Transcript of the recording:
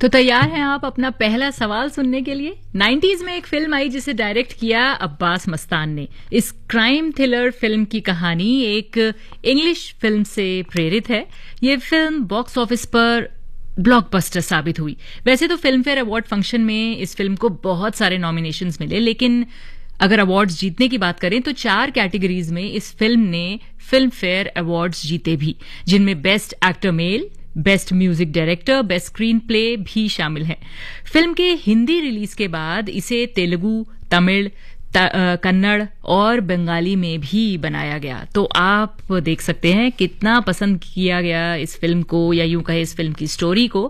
तो तैयार हैं आप अपना पहला सवाल सुनने के लिए। 90s में एक फिल्म आई जिसे डायरेक्ट किया अब्बास मस्तान ने। इस क्राइम थ्रिलर फिल्म की कहानी एक इंग्लिश फिल्म से प्रेरित है। ये फिल्म बॉक्स ऑफिस पर ब्लॉकबस्टर साबित हुई। वैसे तो फिल्म फेयर अवार्ड फंक्शन में इस फिल्म को बहुत सारे नॉमिनेशंस मिले, लेकिन अगर अवार्ड्स जीतने की बात करें तो 4 कैटेगरीज में इस फिल्म ने फिल्म फेयर अवार्ड्स जीते भी, जिनमें best actor male, best music director, best screen play भी शामिल है। फिल्म के हिंदी रिलीज के बाद इसे तेलुगु, तमिल, कन्नड़ और बंगाली में भी बनाया गया। तो आप देख सकते हैं कितना पसंद किया गया इस फिल्म को, या यूं कहे इस फिल्म की स्टोरी को।